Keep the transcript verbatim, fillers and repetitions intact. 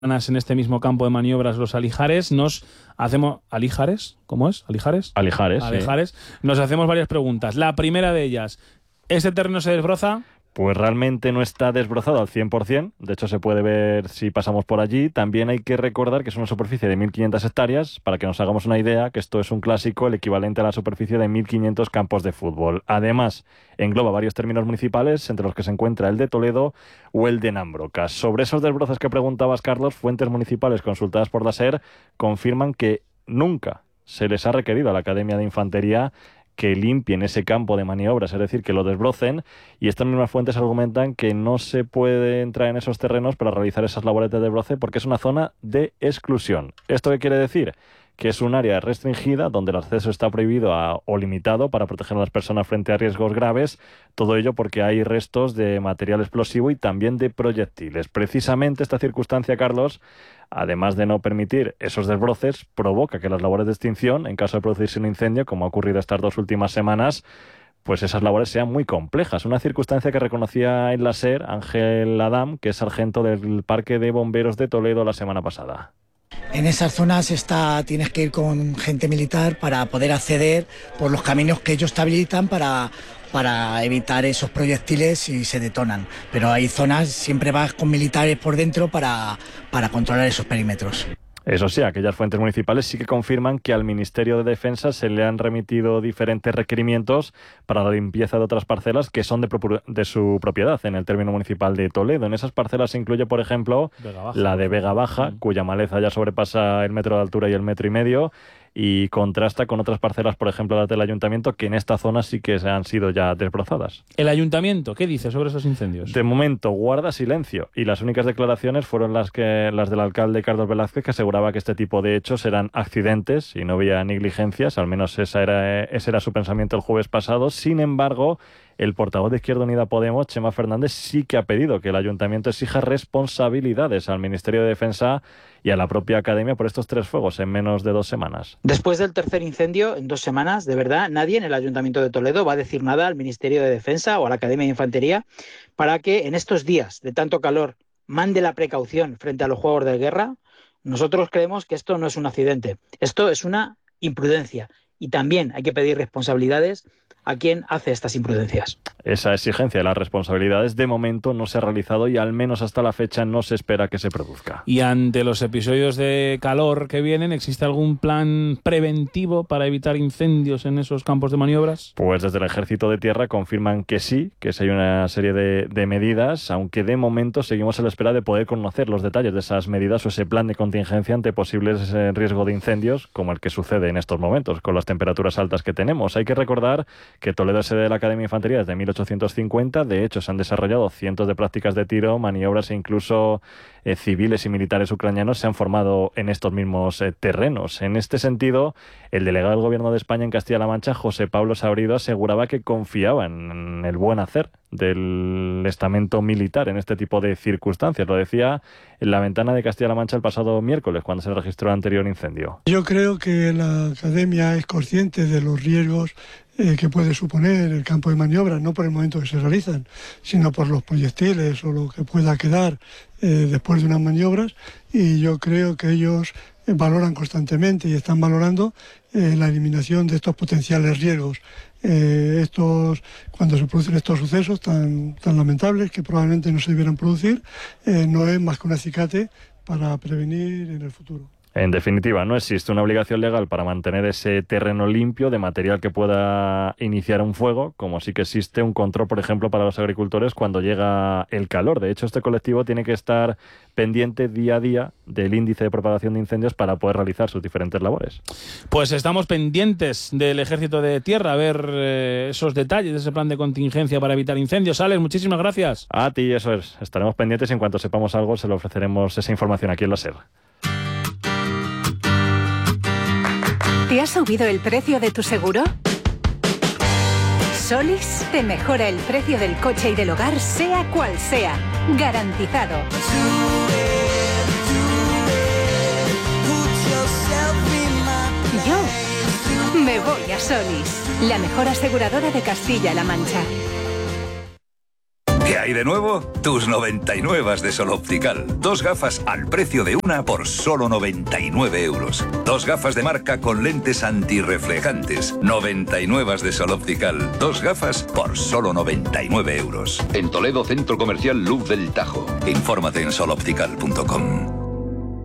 en este mismo campo de maniobras los Alijares, nos hacemos... ¿Alijares? ¿Cómo es? ¿Alijares? Alijares, Alijares. Sí. Nos hacemos varias preguntas. La primera de ellas, ¿este terreno se desbroza? Pues realmente no está desbrozado al cien por ciento, de hecho se puede ver si pasamos por allí. También hay que recordar que es una superficie de mil quinientas hectáreas, para que nos hagamos una idea, que esto es un clásico, el equivalente a la superficie de mil quinientos campos de fútbol. Además, engloba varios términos municipales, entre los que se encuentra el de Toledo o el de Nambrokas. Sobre esos desbrozes que preguntabas, Carlos, fuentes municipales consultadas por la SER confirman que nunca se les ha requerido a la Academia de Infantería que limpien ese campo de maniobras, es decir, que lo desbrocen, y estas mismas fuentes argumentan que no se puede entrar en esos terrenos para realizar esas labores de desbroce porque es una zona de exclusión. ¿Esto qué quiere decir? Que es un área restringida donde el acceso está prohibido a, o limitado para proteger a las personas frente a riesgos graves, todo ello porque hay restos de material explosivo y también de proyectiles. Precisamente esta circunstancia, Carlos, además de no permitir esos desbroces, provoca que las labores de extinción, en caso de producirse un incendio, como ha ocurrido estas dos últimas semanas, pues esas labores sean muy complejas. Una circunstancia que reconocía en la SER Ángel Adam, que es sargento del Parque de Bomberos de Toledo la semana pasada. En esas zonas está, tienes que ir con gente militar para poder acceder por los caminos que ellos te habilitan para, para evitar esos proyectiles si se detonan. Pero hay zonas, siempre vas con militares por dentro para, para controlar esos perímetros. Eso sí, aquellas fuentes municipales sí que confirman que al Ministerio de Defensa se le han remitido diferentes requerimientos para la limpieza de otras parcelas que son de, pro- de su propiedad en el término municipal de Toledo. En esas parcelas se incluye, por ejemplo, la de Vega Baja, mm. cuya maleza ya sobrepasa el metro de altura y el metro y medio, y contrasta con otras parcelas, por ejemplo, las del ayuntamiento, que en esta zona sí que se han sido ya desbrozadas. ¿El ayuntamiento qué dice sobre esos incendios? De momento guarda silencio, y las únicas declaraciones fueron las que las del alcalde Carlos Velázquez, que aseguraba que este tipo de hechos eran accidentes y no había negligencias, al menos esa era, ese era su pensamiento el jueves pasado. Sin embargo, el portavoz de Izquierda Unida Podemos, Chema Fernández, sí que ha pedido que el ayuntamiento exija responsabilidades al Ministerio de Defensa y a la propia Academia por estos tres fuegos en menos de dos semanas. Después del tercer incendio, en dos semanas, de verdad, nadie en el Ayuntamiento de Toledo va a decir nada al Ministerio de Defensa o a la Academia de Infantería para que en estos días de tanto calor mande la precaución frente a los juegos de guerra. Nosotros creemos que esto no es un accidente, esto es una imprudencia y también hay que pedir responsabilidades a quien hace estas imprudencias. Esa exigencia de las responsabilidades de momento no se ha realizado y al menos hasta la fecha no se espera que se produzca. Y ante los episodios de calor que vienen, ¿existe algún plan preventivo para evitar incendios en esos campos de maniobras? Pues desde el Ejército de Tierra confirman que sí, que sí hay una serie de, de medidas, aunque de momento seguimos a la espera de poder conocer los detalles de esas medidas o ese plan de contingencia ante posibles eh, riesgo de incendios, como el que sucede en estos momentos, con las temperaturas altas que tenemos. Hay que recordar que Toledo es sede de la Academia de Infantería desde mil ochocientos cincuenta. De hecho, se han desarrollado cientos de prácticas de tiro, maniobras e incluso eh, civiles y militares ucranianos se han formado en estos mismos eh, terrenos. En este sentido, el delegado del Gobierno de España en Castilla-La Mancha, José Pablo Sabrido, aseguraba que confiaba en el buen hacer del estamento militar en este tipo de circunstancias. Lo decía en la ventana de Castilla-La Mancha el pasado miércoles, cuando se registró el anterior incendio. Yo creo que la Academia es consciente de los riesgos eh, que puede suponer el campo de maniobras, no por el momento que se realizan, sino por los proyectiles o lo que pueda quedar eh, después de unas maniobras, y yo creo que ellos eh, valoran constantemente y están valorando eh, la eliminación de estos potenciales riesgos. Eh, estos, cuando se producen estos sucesos tan, tan lamentables que probablemente no se debieran producir, eh, no es más que un acicate para prevenir en el futuro. En definitiva, no existe una obligación legal para mantener ese terreno limpio de material que pueda iniciar un fuego, como sí que existe un control, por ejemplo, para los agricultores cuando llega el calor. De hecho, este colectivo tiene que estar pendiente día a día del índice de propagación de incendios para poder realizar sus diferentes labores. Pues estamos pendientes del Ejército de Tierra a ver eh, esos detalles de ese plan de contingencia para evitar incendios. Alex, muchísimas gracias. A ti, eso es. Estaremos pendientes y en cuanto sepamos algo se le ofreceremos esa información aquí en la SER. ¿Te ha subido el precio de tu seguro? Solís te mejora el precio del coche y del hogar, sea cual sea. Garantizado. Yo me voy a Solís, la mejor aseguradora de Castilla-La Mancha. hay de nuevo? Tus noventa y nueve de Sol Optical. Dos gafas al precio de una por solo noventa y nueve euros. Dos gafas de marca con lentes antirreflejantes. noventa y nueve de Sol Optical. Dos gafas por solo noventa y nueve euros. En Toledo, Centro Comercial Luz del Tajo. Infórmate en sol optical punto com.